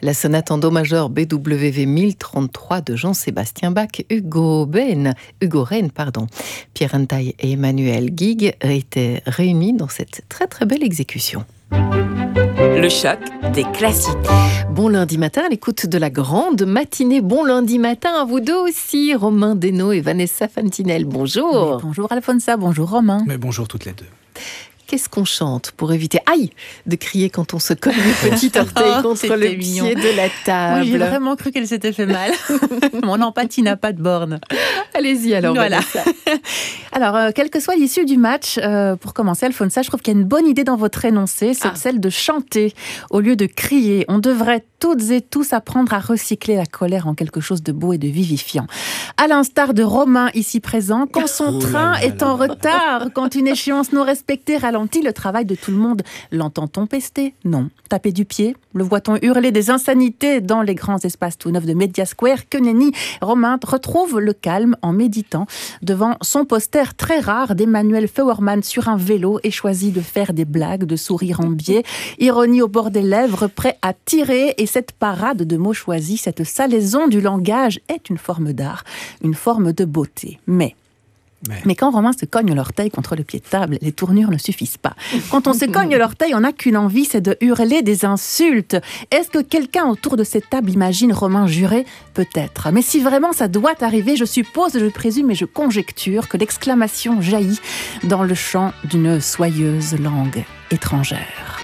La sonate en do majeur BWV 1033 de Jean-Sébastien Bach, Hugo Rennes, Pierre Entaille et Emmanuel Guigues étaient réunis dans cette très très belle exécution. Le choc des classiques. Bon lundi matin à l'écoute de la grande matinée. Bon lundi matin à vous deux aussi, Romain Desnaux et Vanessa Fantinel. Bonjour. Mais bonjour Alfonsa, bonjour Romain. Mais bonjour toutes les deux. Qu'est-ce qu'on chante pour éviter de crier quand on se cogne le petit orteil contre le pied de la table? Oui, j'ai vraiment cru qu'elle s'était fait mal. Mon empathie n'a pas de borne. Allez-y alors. Voilà. Alors, quelle que soit l'issue du match, pour commencer, Alfonsa, je trouve qu'il y a une bonne idée dans votre énoncé, c'est celle de chanter au lieu de crier. On devrait toutes et tous apprendre à recycler la colère en quelque chose de beau et de vivifiant. À l'instar de Romain ici présent, quand son train est en retard, quand une échéance non respectée ralentit le travail de tout le monde, l'entend-on pester? Non. Taper du pied? Le voit-on hurler des insanités dans les grands espaces tout neufs de Media Square? Que nenni! Romain retrouve le calme en méditant devant son poster très rare d'Emmanuel Feuermann sur un vélo et choisit de faire des blagues, de sourire en biais, ironie au bord des lèvres, prêt à tirer. Et cette parade de mots choisis, cette salaison du langage est une forme d'art, une forme de beauté. Mais quand Romain se cogne l'orteil contre le pied de table, les tournures ne suffisent pas. Quand on se cogne l'orteil, on n'a qu'une envie, c'est de hurler des insultes. Est-ce que quelqu'un autour de cette table imagine Romain jurer? Peut-être. Mais si vraiment ça doit arriver, je suppose, je présume et je conjecture que l'exclamation jaillit dans le chant d'une soyeuse langue étrangère.